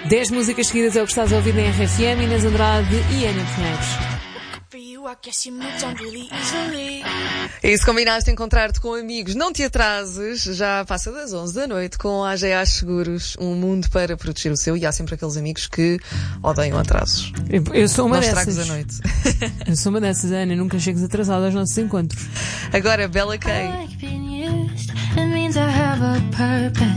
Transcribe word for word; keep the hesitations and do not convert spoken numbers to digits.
dez músicas seguidas é o que estás a ouvir na R F M, Inês Andrade e Ana Pinheiros. É isso, combinaste encontrar-te com amigos. Não te atrases, já passa das onze da noite com a A G A Seguros, um mundo para proteger o seu. E há sempre aqueles amigos que odeiam atrasos. Eu, eu sou uma não dessas. estragues a noite. Eu sou uma dessas, Ana. Nunca chegas atrasada aos nossos encontros. Agora, Bella Kay.